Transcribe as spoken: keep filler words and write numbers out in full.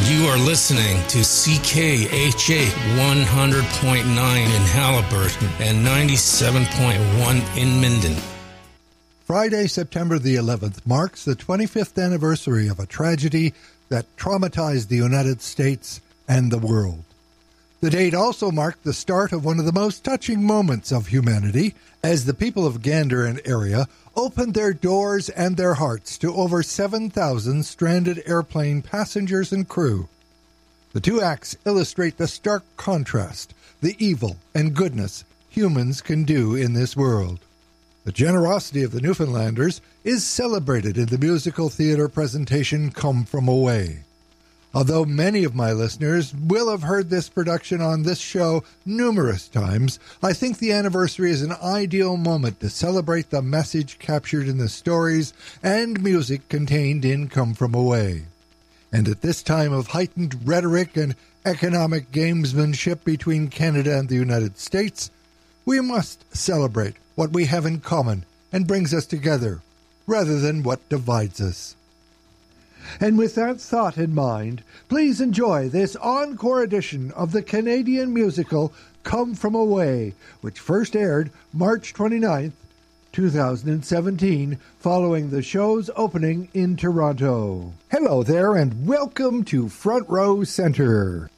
You are listening to C K H A one hundred point nine in Halliburton and ninety-seven point one in Minden. Friday, September the eleventh, marks the twenty-fifth anniversary of a tragedy that traumatized the United States and the world. The date also marked the start of one of the most touching moments of humanity as the people of Gander and area opened their doors and their hearts to over seven thousand stranded airplane passengers and crew. The two acts illustrate the stark contrast, the evil and goodness humans can do in this world. The generosity of the Newfoundlanders is celebrated in the musical theater presentation Come From Away. Although many of my listeners will have heard this production on this show numerous times, I think the anniversary is an ideal moment to celebrate the message captured in the stories and music contained in Come From Away. And at this time of heightened rhetoric and economic gamesmanship between Canada and the United States, we must celebrate what we have in common and brings us together, rather than what divides us. And with that thought in mind, please enjoy this encore edition of the Canadian musical Come From Away, which first aired March twenty-ninth, two thousand seventeen, following the show's opening in Toronto. Hello there, and welcome to Front Row Center.